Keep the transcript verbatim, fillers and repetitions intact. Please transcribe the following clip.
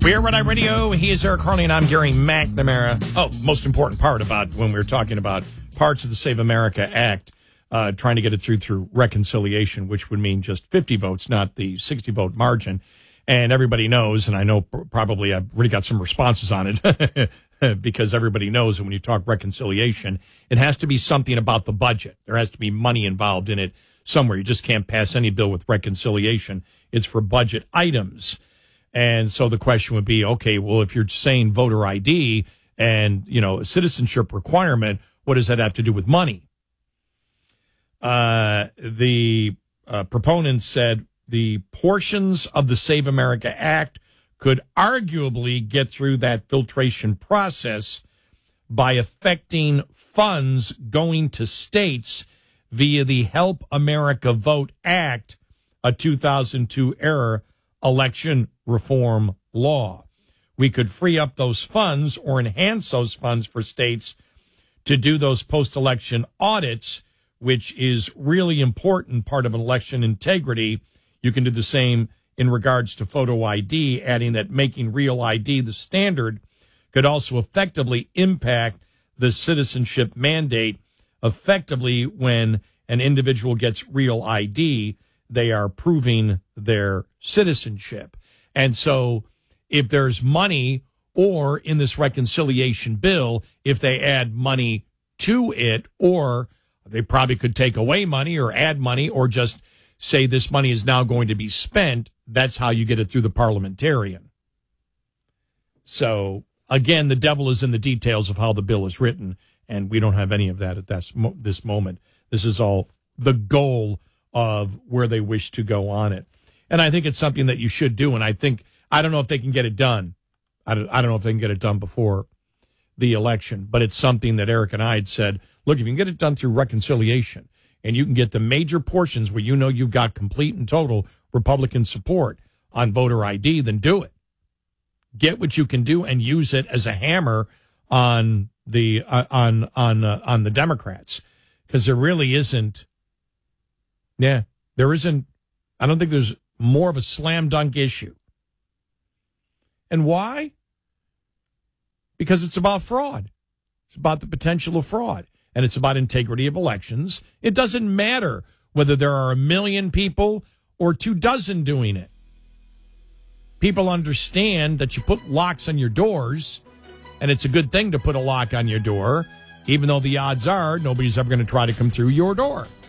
We are Red Eye Radio. He is Eric Harley, and I'm Gary McNamara. Oh, most important part about when we were talking about parts of the Save America Act, uh, trying to get it through through reconciliation, which would mean just fifty votes, not the sixty vote margin. And everybody knows, and I know probably I've already got some responses on it, because everybody knows that when you talk reconciliation, it has to be something about the budget. There has to be money involved in it somewhere. You just can't pass any bill with reconciliation. It's for budget items. And so the question would be, okay, well, if you're saying voter I D and, you know, a citizenship requirement, what does that have to do with money? Uh, the uh, proponents said the portions of the Save America Act could arguably get through that filtration process by affecting funds going to states via the Help America Vote Act, a two thousand two era election reform law. We could free up those funds or enhance those funds for states to do those post-election audits, which is really important part of election integrity. You can do the same in regards to photo I D, adding that making real I D the standard could also effectively impact the citizenship mandate. Effectively, when an individual gets real I D, they are proving their citizenship. And so if there's money, or in this reconciliation bill, if they add money to it, or they probably could take away money or add money or just say this money is now going to be spent, that's how you get it through the parliamentarian. So, again, the devil is in the details of how the bill is written, and we don't have any of that at this, this moment. This is all the goal of where they wish to go on it. And I think it's something that you should do, and I think, I don't know if they can get it done. I don't, I don't know if they can get it done before the election, but it's something that Eric and I had said, look, if you can get it done through reconciliation, and you can get the major portions where you know you've got complete and total Republican support on voter I D, then do it. Get what you can do and use it as a hammer on the uh, on on uh, on the Democrats, because there really isn't. Yeah, there isn't. I don't think there's more of a slam dunk issue. And why? Because it's about fraud. It's about the potential of fraud. And it's about integrity of elections. It doesn't matter whether there are a million people or two dozen doing it. People understand that you put locks on your doors, and it's a good thing to put a lock on your door, even though the odds are nobody's ever going to try to come through your door.